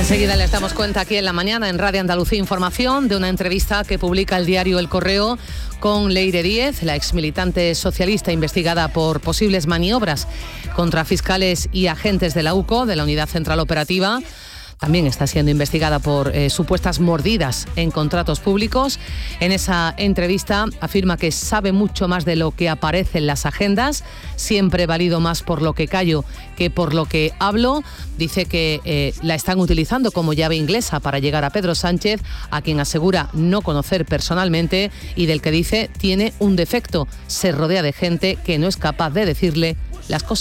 Enseguida les damos cuenta aquí en La Mañana, en Radio Andalucía Información, de una entrevista que publica el diario El Correo con Leire Díez, la exmilitante socialista investigada por posibles maniobras contra fiscales y agentes de la UCO, de la Unidad Central Operativa. También está siendo investigada por supuestas mordidas en contratos públicos. En esa entrevista afirma que sabe mucho más de lo que aparece en las agendas. Siempre he valido más por lo que callo que por lo que hablo. Dice que la están utilizando como llave inglesa para llegar a Pedro Sánchez, a quien asegura no conocer personalmente y del que dice tiene un defecto. Se rodea de gente que no es capaz de decirle las cosas